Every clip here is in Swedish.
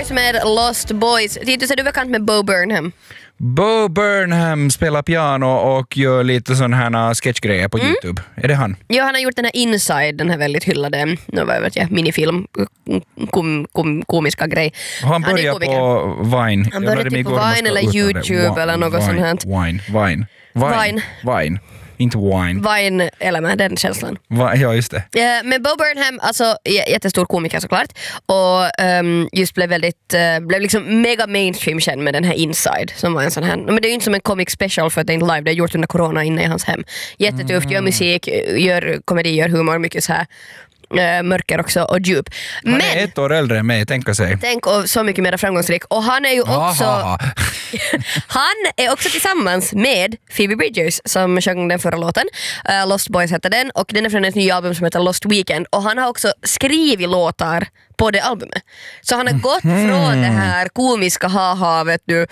Boys med Lost Boys. Titus, är du bekant med Bo Burnham? Bo Burnham spelar piano och gör lite sån här sketchgrejer på YouTube. Är det han? Ja, han har gjort den här Inside, den här väldigt hyllade minifilm, komiska grej. Och han börjar på Vine. Han börjar typ på Vine eller YouTube eller något sånt här. Vine. Inte wine. Vine, eller med den känslan. Ja, just det. Men Bo Burnham, alltså jättestor komiker såklart. Och just blev liksom mega mainstream känd med den här Inside. Som var en sån här, men det är ju inte som en comic special för att det är inte live. Det är gjort under corona inne i hans hem. Jättetufft, gör musik, gör komedi, gör humor, mycket så här mörker också och djup. Han är ett år äldre än mig, tänk och så mycket mer framgångsrik. Och han är ju också han är också tillsammans med Phoebe Bridgers som sjöng den förra låten. Lost Boys heter den och den är från ett nytt album som heter Lost Weekend och han har också skrivit låtar på det albumet. Så han har gått från det här komiska haha, vet du,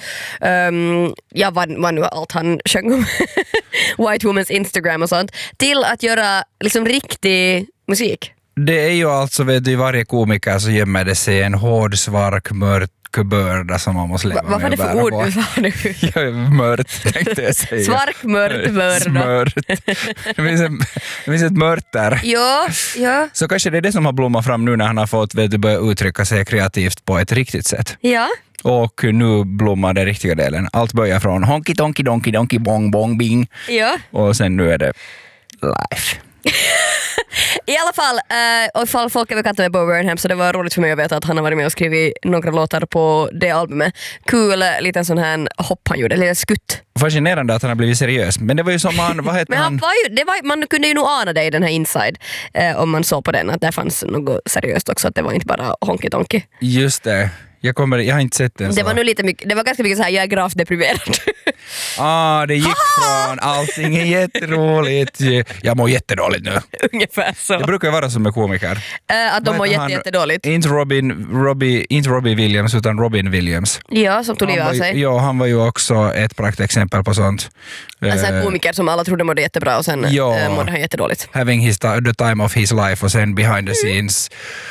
vad nu allt han sjöng om White Woman's Instagram och sånt, till att göra liksom riktig musik. Det är ju alltså, vet du, varje komiker så gömmer det sig en hård, svark, mörk börda som man måste leva med. Vad var det för ord du sa nu? Mört, tänkte jag säga. Svark, mört, börda. Smört. Det finns ett mört där. Ja. Så kanske det är det som har blommat fram nu när han har fått, vet du, börja uttrycka sig kreativt på ett riktigt sätt. Ja. Och nu blommar den riktiga delen. Allt börjar från honky tonky donky donky bong bong bing. Ja. Och sen nu är det life. I alla fall, och ifall folk är bekanta med Bo Burnham så det var roligt för mig att veta att han har varit med och skrivit några låtar på det albumet. Kul, liten sån här hopp han gjorde, lite skutt. Fascinerande att han har blivit seriös. Men det var ju som han, vad heter han? Man kunde ju nog ana det i den här Inside om man såg på den, att det fanns något seriöst också, att det var inte bara honky-tonky. Just det. Jag har inte sett den. Det var nog lite mycket, det var ganska mycket så här, jag är gravt deprimerad. Det gick från allting är jätteroligt. Jag mår jättedåligt nu. Ungefär så. Det brukar vara som med komiker. Att de mår jättedåligt. Inte Robbie Williams utan Robin Williams. Ja, som tog livet av sig. Ja, han var ju också ett praktexempel på sånt. Alltså en komiker som alla trodde mådde jättebra och sen mådde han jättedåligt. Having the time of his life och sen behind the scenes.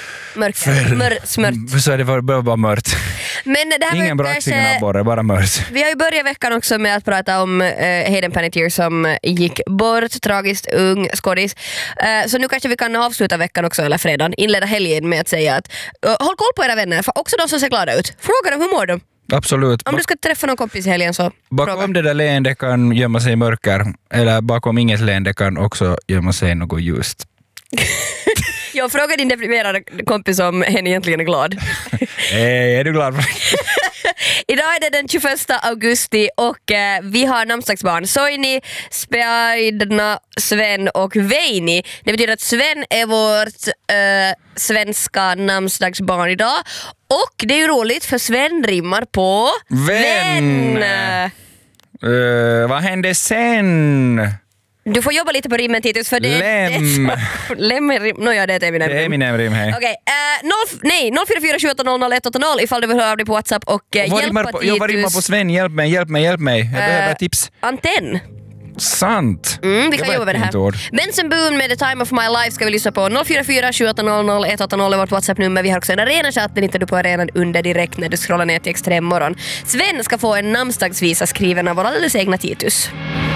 Smört. Så det var bara mört. Men det här ingen braxingen abborre, bara mört. Vi har ju börjat veckan också med att prata om Hayden Panettiere som gick bort, tragiskt ung skådis. Så nu kanske vi kan avsluta veckan också, eller fredagen, inleda helgen med att säga att håll koll på era vänner, för också de som ser glada ut. Fråga dem hur mår de. Absolut. Om du ska träffa någon kompis i helgen så bakom det där leende kan gömma sig mörker, eller bakom inget leende kan också gömma sig något ljust. Jag frågar din deprimerade kompis om hen egentligen är glad. Är du glad? Idag är det den 21 augusti och vi har namnsdagsbarn. Soini, Speidna, Sven och Veini. Det betyder att Sven är vårt svenska namnsdagsbarn idag. Och det är ju roligt för Sven rimmar på vän. Vad hände sen? Du får jobba lite på rimmen, Titus, för det Lem är rim. Nåja, det är Eminem. Det är Eminem rim, hej. Okej, 044 700 180 ifall du vill höra av dig på WhatsApp och hjälpa Titus. Jag rimmar på Sven, hjälp mig. Jag behöver tips. Antenn. Sant. Vi kan jobba med det här. Benson Boone med The Time of My Life ska vi lyssna på. 044 700 180 är vårt WhatsApp-nummer. Vi har också en arena-chatt. Den hittar du på arenan under direkt när du scrollar ner till Extrem morgon. Sven ska få en namnsdagsvisa skriven av vår alldeles egna Titus.